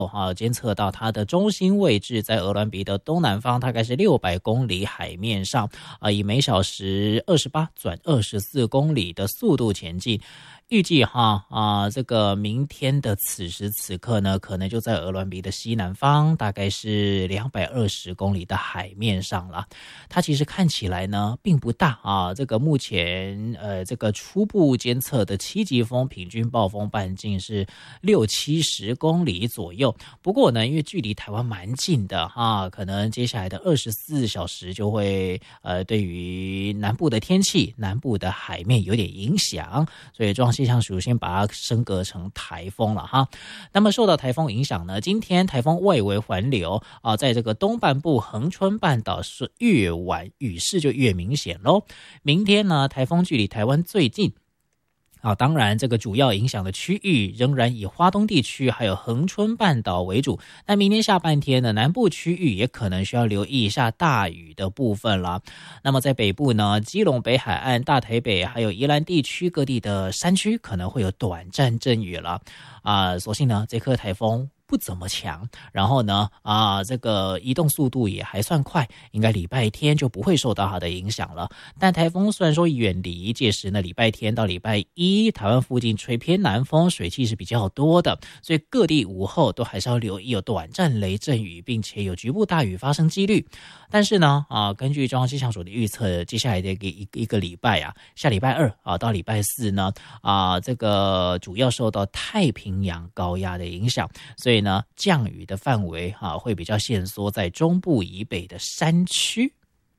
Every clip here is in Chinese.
监测到它的中心位置在鹅銮鼻的东南方，大概是600公里海面上，以每小时28转24公里的速度前进。预计这个明天的此时此刻呢，可能就在鹅銮鼻的西南方，大概是220公里的海面上了。它其实看起来呢并不大啊，这个目前这个初步监测的7级风平均暴风半径是60-70公里左右。不过呢，因为距离台湾蛮近的可能接下来的24小时就会对于南部的天气、南部的海面有点影响，所以中央气象署先把它升格成台风了哈。那么受到台风影响呢，今天台风外围环流在这个东半部恒春半岛是越晚雨势就越明显咯。明天呢，台风距离台湾最近当然这个主要影响的区域仍然以花东地区还有恒春半岛为主，但明天下半天呢，南部区域也可能需要留意一下大雨的部分了。那么在北部呢，基隆北海岸、大台北还有宜兰地区各地的山区可能会有短暂阵雨了所幸呢，这颗台风不怎么强，然后呢这个移动速度也还算快，应该礼拜天就不会受到它的影响了。但台风虽然说远离，届时呢礼拜天到礼拜一台湾附近吹偏南风，水汽是比较多的，所以各地午后都还是要留意有短暂雷阵雨，并且有局部大雨发生几率。但是呢根据中央气象署的预测，接下来的一个礼拜下礼拜2到礼拜4呢这个主要受到太平洋高压的影响，所以呢降雨的范围会比较限缩在中部以北的山区。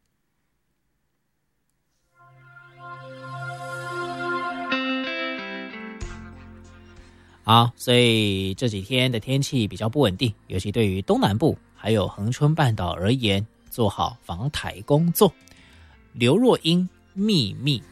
好，所以这几天的天气比较不稳定，尤其对于东南部还有恒春半岛而言，做好防台工作。刘若英秘密